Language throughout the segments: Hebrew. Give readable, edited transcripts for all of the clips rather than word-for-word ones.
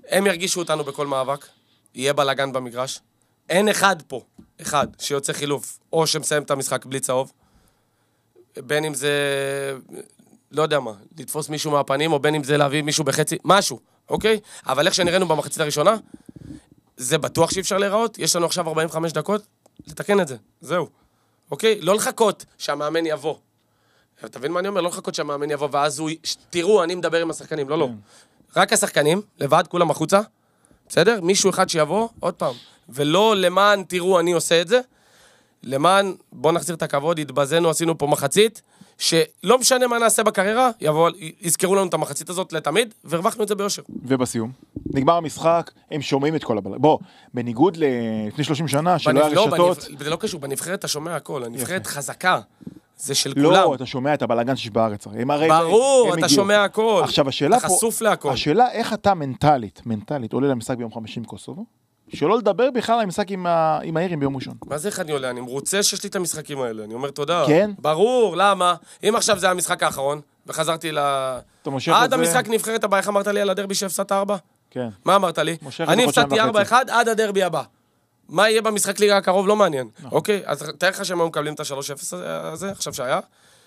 הם ירגישו אותנו בכל מאבק, יהיה בלגן במגרש. אין אחד פה, אחד, שיוצא חילוף, או שמסיים את המשחק בלי צהוב. בין אם זה, לא יודע מה, לתפוס מישהו מהפנים, או בין אם זה להביא מישהו בחצי, משהו, אוקיי? אבל איך שנראינו במחצית הראשונה, זה בטוח שאי אפשר להיראות, יש לנו עכשיו 45 דקות, לתקן את זה, זהו. אוקיי? לא לחכות שהמאמן יבוא. תבין מה אני אומר? לא לחכות שהמאמן יבוא, ואז הוא, תראו, אני מדבר עם השחקנים, לא. רק השחקנים, לבד, כולם החוצה, בסדר? מישהו אחד שיבוא, עוד פעם. ולא למען, תראו, אני עושה את זה, למען, בוא נחזיר את הכבוד, התבזנו, עשינו פה מחצית, שלא משנה מה נעשה בקריירה, יזכרו לנו את המחצית הזאת לתמיד, והרווחנו את זה ביושר. ובסיום, נגמר המשחק, הם שומעים את כל הבלגן. בוא, בניגוד לפני 30 שנה, שלא היה רשתות... זה לא קשור, בנבחרת אתה שומע הכל, הנבחרת חזקה, זה של כולם. לא, אתה שומע את הבלגן שיש בארץ. ברור, אתה שומע הכל. עכשיו, השאלה פה... חשוף להכל. השאלה, איך אתה מנטלית, עולה למשחק ביום 50 קוסובו, שלא לדבר בכלל על המשחק עם האירים ביום ראשון. מה זה איך אני עולה? אני מרוצה שיש לי את המשחקים האלה. אני אומר תודה. כן? ברור, למה? אם עכשיו זה המשחק האחרון, וחזרתי עד המשחק נבחרת הבא, איך אמרת לי על הדרבי שהפסדת 4? כן. מה אמרת לי? אני הפסדתי 4-1 עד הדרבי הבא. מה יהיה במשחק ליגה הקרוב? לא מעניין. אוקיי? אז תאר לך שהם היו מקבלים את ה-3-0 הזה, עכשיו שהיה.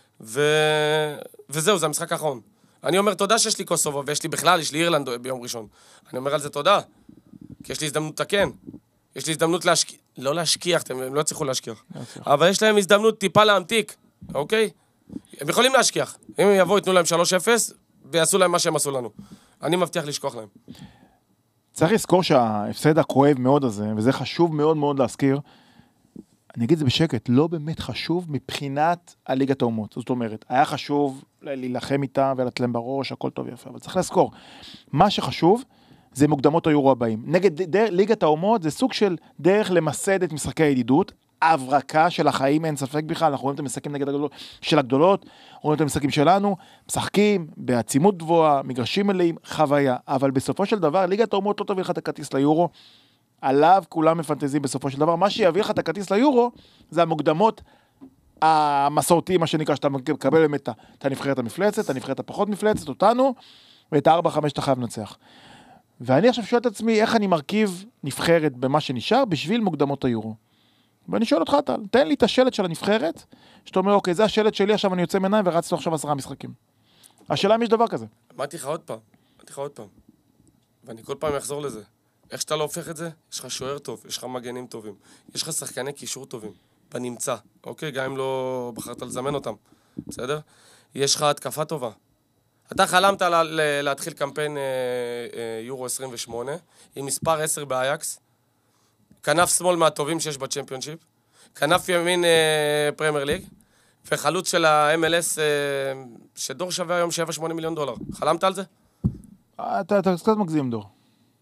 וזהו, זה המשחק האחרון. אני אומר תודה שיש לי קוסובו, ויש לי בכלל, יש לי אירלנד ביום ראשון. אני אומר על זה תודה. כי יש לי הזדמנות לתקן. יש לי הזדמנות לא להשכיח, הם לא צריכו להשכיח. אבל יש להם הזדמנות טיפה להמתיק, אוקיי? הם יכולים להשכיח. אם הם יבואו, יתנו להם 3-0, ויעשו להם מה שהם עשו לנו. אני מבטיח לשכוח להם. צריך לזכור שההפסד הכואב מאוד הזה, וזה חשוב מאוד מאוד להזכיר, אני אגיד את זה בשקט, לא באמת חשוב מבחינת הליגת האומות. זאת אומרת, היה חשוב להילחם איתה ולתלם בראש, הכל טוב ויפה, אבל צריך לזכור, מה שחשוב זה מוקדמות היורו הבאים. נגד ליגת האומות זה סוג של דרך למסד את משחקי הידידות, הברקה של החיים, אין ספק בכלל, אנחנו רואים את המשחקים נגד הגדולות, של הגדולות, רואים את המשחקים שלנו, משחקים בעצימות גבוהה, מגרשים מלאים, חוויה, אבל בסופו של דבר, ליגת האומות לא תביא לך את הכרטיס ליורו, עליו כולם מפנטזים בסופו של דבר, מה שיביא לך את הכרטיס ליורו, זה המוקדמות המסורתיים, מה שנקרא, שאתה מקבל באמת את הנבחרת המפלצת, את הנבחרת הפחות מפלצת, אותנו, ואת ה-4-5 אתה חייב לנצח. ואני עכשיו שואל את עצמי, איך אני מרכיב נבחרת במה שנשאר, בשביל מוקדמות היורו. ואני שואל אותך, תן לי את השלט של הנבחרת, שאתה אומר, אוקיי, זה השלט שלי, עכשיו אני יוצא מניים, ורצתי עכשיו 10 משחקים. השאלה אם יש דבר כזה. אמרתי לך עוד פעם. ואני כל פעם אחזור לזה. איך שאתה לא הופך את זה, יש לך שוער טוב, יש לך מגנים טובים, יש לך שחקני קישור טובים, בנמצא, אוקיי? גם אם לא בחרת לזמן אותם, בסדר? יש לך התקפה טובה. אתה חלמת להתחיל קמפיין יורו 28, עם מספר 10 באייקס, כנף שמאל מהטובים שיש בצ'מפיונשיפ, כנף ימין פרמייר ליג, וחלוץ של ה-MLS, שדור שווה היום $7-8 מיליון. חלמת על זה? אתה קצת מגזים, דור.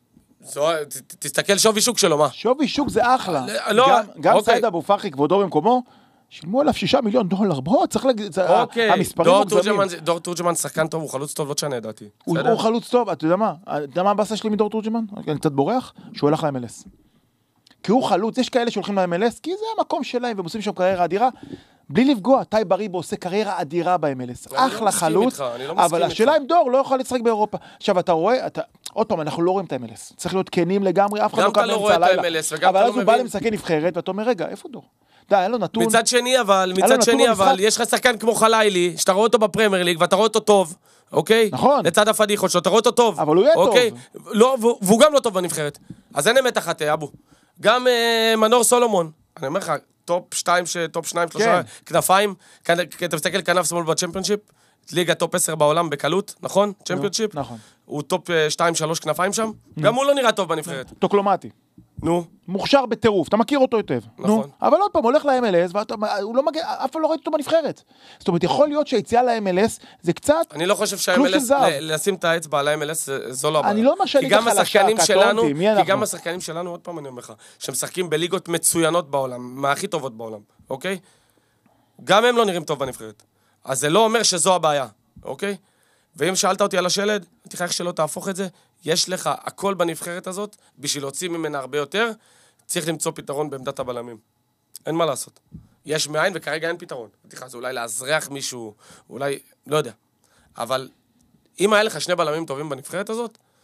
תסתכל שווי שוק שלו, מה? שווי שוק זה אחלה. גם סייד אבו פרחי, כבודו במקומו, שילמו עליו $6 מיליון. בוא, צריך להגיד, המספרים מוגזמים. דור תורג'מן שחקן טוב, הוא חלוץ טוב, לא תשנה, ידעתי. הוא חלוץ טוב, אתה יודע מה? אתה יודע מה הבאסה שלי מדור תורג'מן? אני קצת בורח, שהוא הולך ל-MLS. כי הוא חלוץ, יש כאלה שהולכים ל-MLS, כי זה המקום שלהם, והם עושים שם קריירה אדירה. בלי לפגוע, טי בריבו עושה קריירה אדירה ב-MLS. אחלה חלוץ, אבל השאלה אם דור לא יכול לשחק באירופה. עכשיו, אתה רואה, עוד פעם, אנחנו לא רואים את ה-MLS. צריך להיות כנים לגמרי, אף אחד לא קם באמצע הלילה. אבל אז הוא בא למשחקי נבחרת, ואתה אומר, רגע, איפה דור? די, אין לו נתון. מצד שני, אבל, יש לך שחקן כמו חלילי, שאתה רואה אותו בפרמייר ליג, ואתה רואה אותו טוב, אוקיי? נכון. לצד הפדיחות שלו, אתה רואה אותו טוב. אבל הוא יהיה טוב. והוא גם לא טוב בנבחרת. אז אין אמת אחת, אבו. גם מנור סולומון, אני אומר לך, טופ 2, 3 כנפיים, אתה מסתכל כנף שמאל בצ'מפיונשיפ, ליגה טופ 10 בעולם בקלות, נכון? צ'מפיונשיפ? נכון. הוא טופ 2-3 כנפיים שם, גם הוא לא נראה טוב בנבחרת. טוקלומטי. נו. מוכשר בטירוף, אתה מכיר אותו היטב. נכון. אבל עוד פעם, הולך ל-MLS, והוא לא מגיע, אף פעם לא ראיתי אותו בנבחרת. זאת אומרת, יכול להיות שהיציאה ל-MLS זה קצת אני לא חושב שה-MLS, לשים את האצבע על ה-MLS, זו לא הבעיה. אני לא משנה לך לשחקנים שלנו, כי גם השחקנים שלנו, עוד פעם אני אומר לך, שמשחקים בליגות מצוינות בעולם, מהכי טובות בעולם, אוקיי? גם הם לא נראים טוב בנבחרת. אז זה לא אומר שזו הבעיה, אוקיי? ואם שאלת אותי על השלד, תראה איך שלא תהפוך את זה, יש לך הכל בנבחרת הזאת, בשביל להוציא ממנה הרבה יותר, צריך למצוא פתרון בעמדת הבלמים. אין מה לעשות. יש מאין וכרגע אין פתרון. תראה, זה אולי להזרח מישהו, אולי, לא יודע. אבל אם היה לך 2 בלמים טובים בנבחרת הזאת,